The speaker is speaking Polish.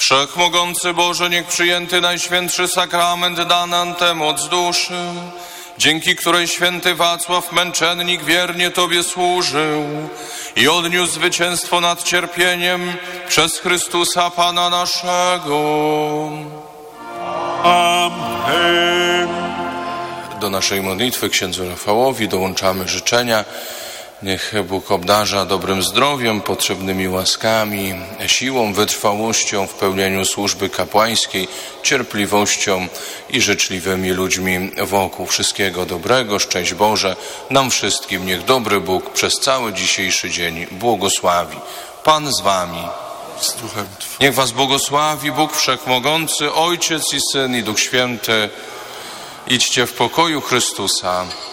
Wszechmogący Boże, niech przyjęty najświętszy sakrament da nam tę moc duszy, dzięki której święty Wacław Męczennik wiernie Tobie służył i odniósł zwycięstwo nad cierpieniem przez Chrystusa Pana naszego. Amen. Do naszej modlitwy księdzu Rafałowi dołączamy życzenia. Niech Bóg obdarza dobrym zdrowiem, potrzebnymi łaskami, siłą, wytrwałością w pełnieniu służby kapłańskiej, cierpliwością i życzliwymi ludźmi wokół. Wszystkiego dobrego, szczęść Boże nam wszystkim. Niech dobry Bóg przez cały dzisiejszy dzień błogosławi. Pan z wami. Z duchem Twoim. Niech was błogosławi Bóg Wszechmogący, Ojciec i Syn i Duch Święty. Idźcie w pokoju Chrystusa.